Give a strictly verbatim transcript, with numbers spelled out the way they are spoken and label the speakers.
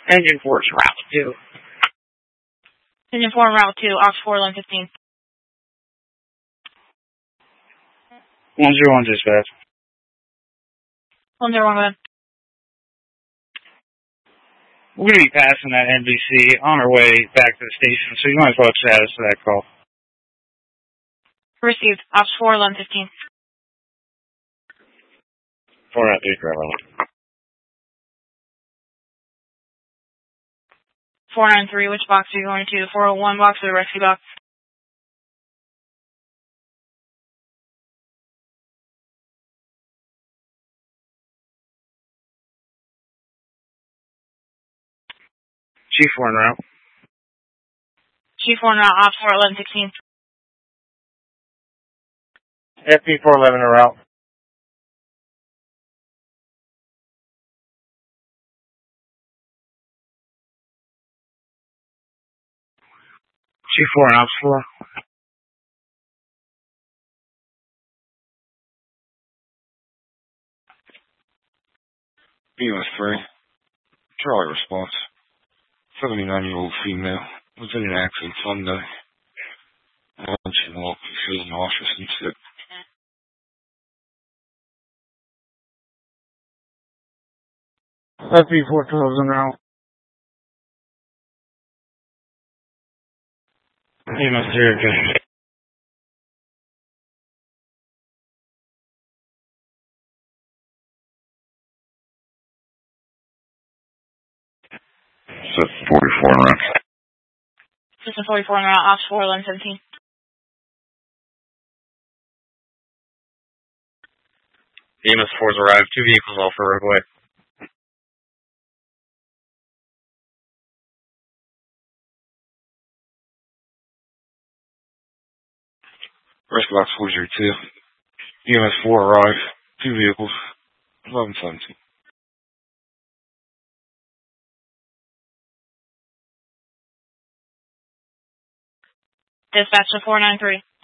Speaker 1: Engine four is route two.
Speaker 2: Engine four, route two, Ox four, eleven fifteen.
Speaker 1: one zero one dispatch.
Speaker 2: one zero one, go ahead.
Speaker 1: We're going to be passing that N B C on our way back to the station, so you might as well chat us to that call.
Speaker 2: Received. Ox four, eleven fifteen.
Speaker 1: four nine three, Grandma.
Speaker 2: four nine three, which box are you going to? The four oh one box or the rescue box?
Speaker 1: Chief four en route.
Speaker 2: Chief one, route, Ops four, eleven sixteen.
Speaker 1: F P four eleven en route. Chief four and Ops four.
Speaker 3: B S three. Charlie response. seventy-nine-year-old female was in an accident Sunday. Lunch and walk, feeling nauseous and sick.
Speaker 1: F P four twelve en route. Hey, Mister Erica.
Speaker 3: System forty-four en route.
Speaker 2: System forty-four, route, Ops four, eleven seventeen.
Speaker 1: E M S four's arrived. Two vehicles all for roadway.
Speaker 3: Rescue box four zero two. E M S four arrived. Two vehicles. eleven seventeen.
Speaker 2: Dispatch to four nine three.